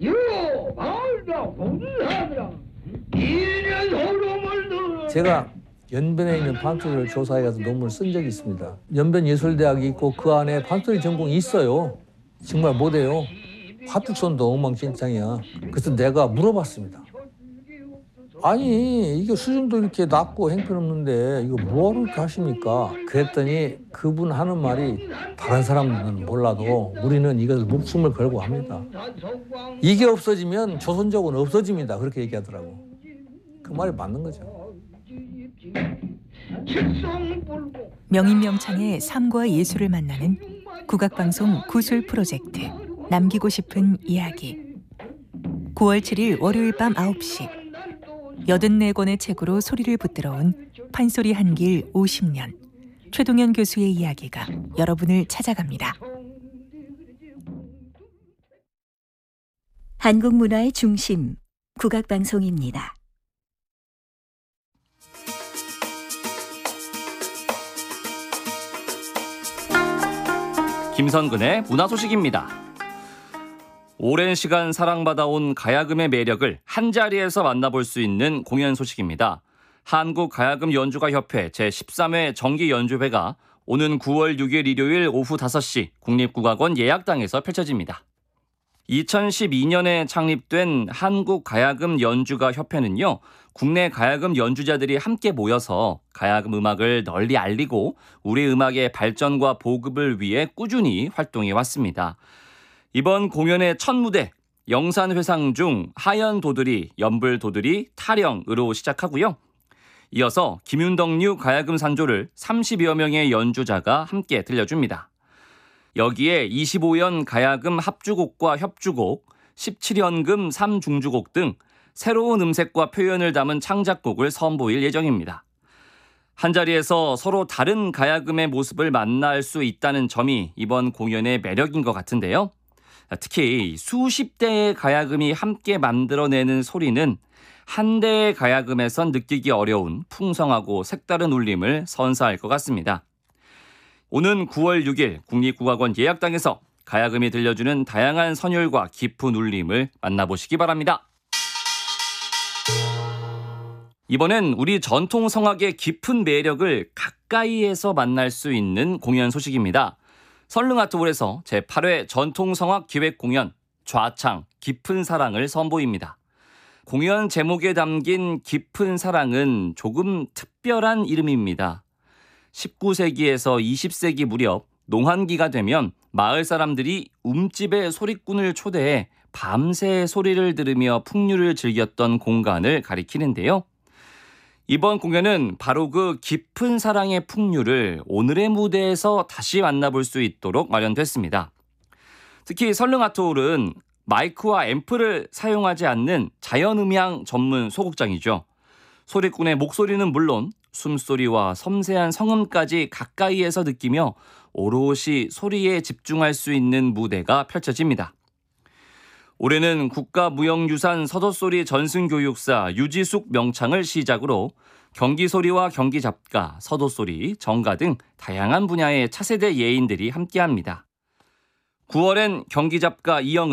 제가 연변에 있는 판소리를 조사해 가서 논문을 쓴 적이 있습니다. 연변예술대학이 있고 그 안에 판소리 전공이 있어요. 정말 못해요. 화뚝선도 엉망진창이야. 그래서 내가 물어봤습니다. 아니 이게 수준도 이렇게 낮고 형편없는데 이거 뭐하러 이렇게 하십니까? 그랬더니 그분 하는 말이 다른 사람들은 몰라도 우리는 이것을 목숨을 걸고 합니다. 이게 없어지면 조선족은 없어집니다. 그렇게 얘기하더라고. 그 말이 맞는 거죠. 명인명창의 삶과 예술을 만나는 국악방송 구술 프로젝트 남기고 싶은 이야기. 9월 7일 월요일 밤 9시 84권의 책으로 소리를 붙들어온 판소리 한 길 50년 최동현 교수의 이야기가 여러분을 찾아갑니다. 한국 문화의 중심 국악방송입니다. 김선근의 문화 소식입니다. 오랜 시간 사랑받아온 가야금의 매력을 한자리에서 만나볼 수 있는 공연 소식입니다. 한국가야금연주가협회 제13회 정기연주회가 오는 9월 6일 일요일 오후 5시 국립국악원 예약당에서 펼쳐집니다. 2012년에 창립된 한국가야금연주가협회는요, 국내 가야금 연주자들이 함께 모여서 가야금 음악을 널리 알리고 우리 음악의 발전과 보급을 위해 꾸준히 활동해 왔습니다. 이번 공연의 첫 무대, 영산회상 중 하연도들이, 연불도들이, 타령으로 시작하고요. 이어서 김윤덕류 가야금 산조를 30여 명의 연주자가 함께 들려줍니다. 여기에 25연 가야금 합주곡과 협주곡, 17연금 3중주곡 등 새로운 음색과 표현을 담은 창작곡을 선보일 예정입니다. 한자리에서 서로 다른 가야금의 모습을 만날 수 있다는 점이 이번 공연의 매력인 것 같은데요. 특히 수십 대의 가야금이 함께 만들어내는 소리는 한 대의 가야금에선 느끼기 어려운 풍성하고 색다른 울림을 선사할 것 같습니다. 오는 9월 6일 국립국악원 예약당에서 가야금이 들려주는 다양한 선율과 깊은 울림을 만나보시기 바랍니다. 이번엔 우리 전통 성악의 깊은 매력을 가까이에서 만날 수 있는 공연 소식입니다. 설릉아트홀에서 제8회 전통성악 기획공연 좌창 깊은 사랑을 선보입니다. 공연 제목에 담긴 깊은 사랑은 조금 특별한 이름입니다. 19세기에서 20세기 무렵 농한기가 되면 마을 사람들이 움집의 소리꾼을 초대해 밤새 소리를 들으며 풍류를 즐겼던 공간을 가리키는데요. 이번 공연은 바로 그 깊은 사랑의 풍류를 오늘의 무대에서 다시 만나볼 수 있도록 마련됐습니다. 특히 설릉아트홀은 마이크와 앰프를 사용하지 않는 자연음향 전문 소극장이죠. 소리꾼의 목소리는 물론 숨소리와 섬세한 성음까지 가까이에서 느끼며 오롯이 소리에 집중할 수 있는 무대가 펼쳐집니다. 올해는 국가무형유산 서도소리 전승교육사 유지숙 명창을 시작으로 경기소리와 경기잡가, 서도소리, 정가 등 다양한 분야의 차세대 예인들이 함께합니다. 9월엔 경기잡가 이영은